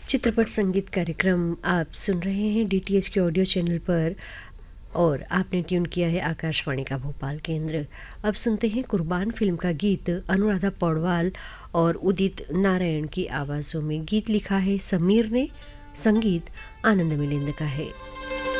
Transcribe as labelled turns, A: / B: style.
A: चित्रपट संगीत कार्यक्रम आप सुन रहे हैं डीटीएच के ऑडियो चैनल पर और आपने ट्यून किया है आकाशवाणी का भोपाल केंद्र। अब सुनते हैं कुर्बान फिल्म का गीत अनुराधा पौडवाल और उदित नारायण की आवाज़ों में। गीत लिखा है समीर ने, संगीत आनंद मिलिंद का है।